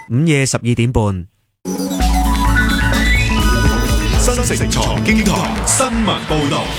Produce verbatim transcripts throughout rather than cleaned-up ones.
午夜十二點半。 新城財經台新聞報道。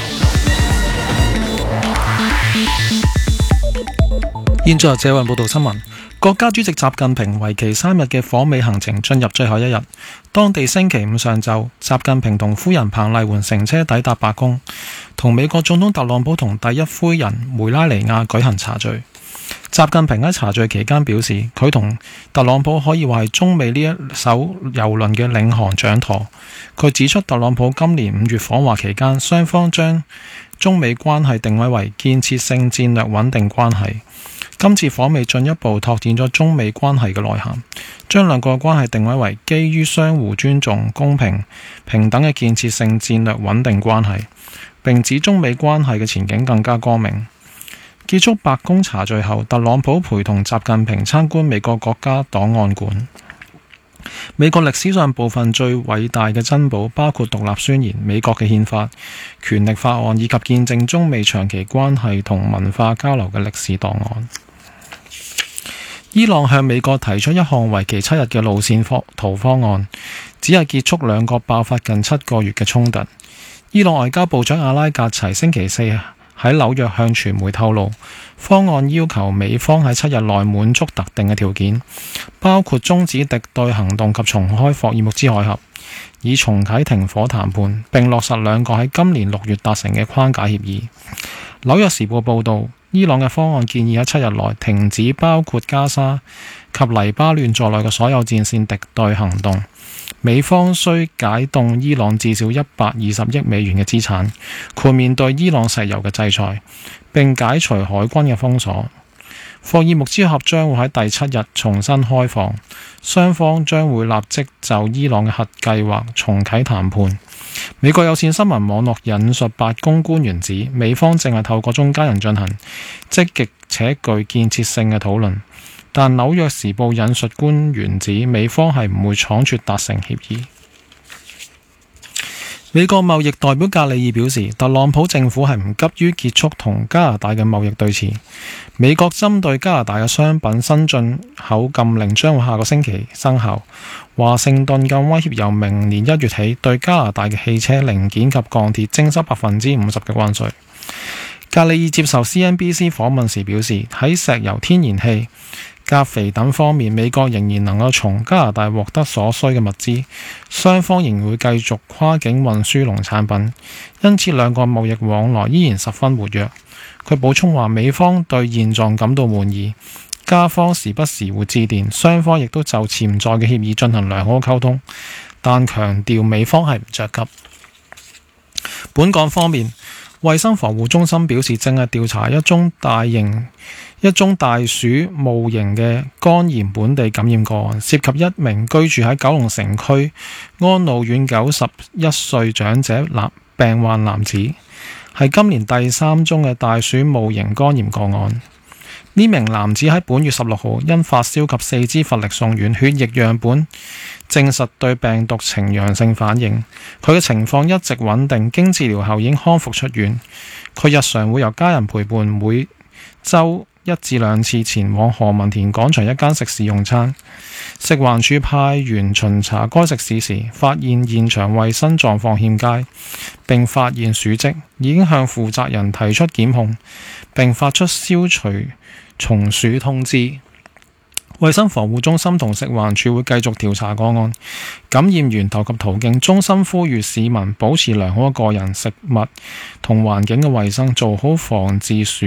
現在由謝雲報道新聞。國家主席習近平為期三日嘅訪美行程進入最後一日。當地星期五上晝，習近平同夫人彭麗媛乘車抵達白宮，同美國總統特朗普同第一夫人梅拉尼亞舉行茶敘。習近平喺茶敘期間表示，佢同特朗普可以話係中美呢一艘郵輪嘅領航掌舵。佢指出，特朗普今年五月訪華期間，雙方將中美關係定位為建設性戰略穩定關係。今次訪美進一步拓展咗中美關係嘅內涵，將兩個關係定位為基於相互尊重、公平、平等嘅建設性戰略穩定關係，並指中美關係嘅前景更加光明。結束白宮茶敘後，特朗普陪同習近平參觀美國國家檔案館。美國歷史上部分最偉大嘅珍寶包括獨立宣言、美國嘅憲法、權力法案以及見證中美長期關係同文化交流嘅歷史檔案。伊朗向美國提出一項為期七日嘅路線圖方案，只係結束兩個爆發近七個月嘅衝突。伊朗外交部長阿拉格齊星期四喺紐約向傳媒透露，方案要求美方喺七日內滿足特定嘅條件，包括終止敵對行動及重開霍爾木茲海峽，以重啟停火談判，並落實兩個喺今年六月達成嘅框架協議。紐約時報報導，伊朗嘅方案建議喺七日內停止包括加沙及黎巴嫩在內嘅所有戰線敵對行動。美方需解凍伊朗至少一百二十億美元嘅資產，豁免對伊朗石油嘅制裁，並解除海軍嘅封鎖。霍爾木茲海峽將會喺第七日重新開放，雙方將會立即就伊朗嘅核計劃重啟談判。美國有線新聞網絡引述白宮官員指，美方正係透過中間人進行積極且具建設性嘅討論。但紐約時報引述官員指，美方係唔會倉促達成協議。美國貿易代表格里爾表示，特朗普政府係唔急於結束同加拿大嘅貿易對峙。美國針對加拿大嘅商品新進口禁令將會下個星期生效。華盛頓更威脅由明年一月起對加拿大嘅汽車零件及鋼鐵徵收百分之五十嘅關稅。格里爾接受 C N B C 訪問時表示，喺石油、天然氣、鉀肥等方面，美國仍然能夠從加拿大獲得所需嘅物資，雙方仍會繼續跨境運輸農產品，因此兩個貿易往來依然十分活躍。佢補充話，美方對現狀感到滿意，加方時不時會致電，雙方亦都就潛在嘅協議進行良好溝通，但強調美方係唔着急。本港方面，衛生防護中心表示，正係調查一宗大型一宗大鼠戊型嘅肝炎本地感染個案，涉及一名居住喺九龍城區安老院九十一歲長者男病患男子，係今年第三宗嘅大鼠戊型肝炎個案。呢名男子喺本月十六號因發燒及四肢乏力送院，血液樣本證實對病毒呈陽性反應。佢嘅情況一直穩定，經治療後已經康復出院。佢日常會由家人陪伴，每週一至兩次前往何文田廣場一間食肆用餐。食環署派員巡查該食肆時，發現現場衛生狀況欠佳，並發現鼠跡，已經向負責人提出檢控，並發出消除蟲鼠通知。衛生防護中心同食環署會繼續調查個案感染源頭及途徑。中心呼籲市民保持良好嘅個人、食物同環境嘅衛生，做好防治鼠